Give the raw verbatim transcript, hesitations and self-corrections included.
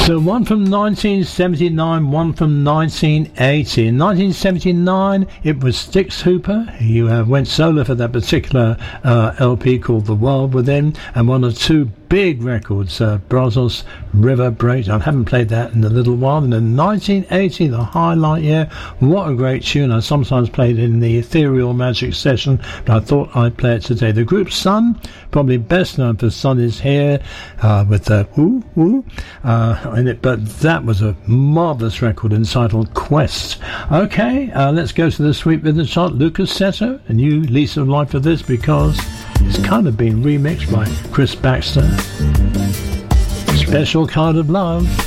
So one from nineteen seventy-nine, one from nineteen eighty. In nineteen seventy-nine, it was Styx Hooper. He uh, went solo for that particular uh, L P called The World Within, and one of two big records, uh, Brazos River Break. I haven't played that in a little while. And in nineteen eighty, the highlight year, what a great tune. I sometimes played it in the Ethereal Magic session, but I thought I'd play it today. The group Sun, probably best known for Sun Is Here, uh, with the woo woo uh, in it, but that was a marvellous record entitled Quest. Okay, uh, let's go to the Sweet Rhythm chart. Lucas Seto, a new lease of life for this because it's kind of been remixed by Chris Baxter. Special Kind of Love.